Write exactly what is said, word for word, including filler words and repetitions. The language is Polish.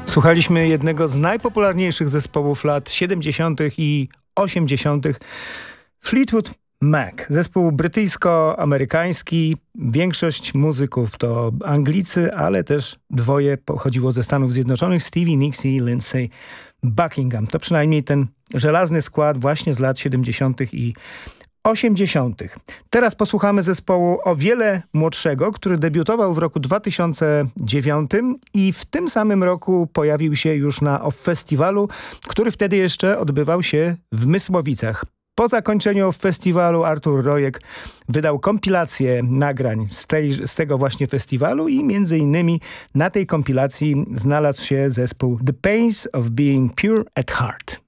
Słuchaliśmy jednego z najpopularniejszych zespołów lat siedemdziesiątych i osiemdziesiątych. Fleetwood Mac. Zespół brytyjsko-amerykański. Większość muzyków to Anglicy, ale też dwoje pochodziło ze Stanów Zjednoczonych. Stevie Nicks i Lindsey Buckingham. To przynajmniej ten żelazny skład właśnie z lat siedemdziesiątych i osiemdziesiątych. Teraz posłuchamy zespołu o wiele młodszego, który debiutował w roku dwa tysiące dziewiątym i w tym samym roku pojawił się już na Off Festiwalu, który wtedy jeszcze odbywał się w Mysłowicach. Po zakończeniu festiwalu Artur Rojek wydał kompilację nagrań z, tej, z tego właśnie festiwalu i między innymi na tej kompilacji znalazł się zespół The Pains of Being Pure at Heart.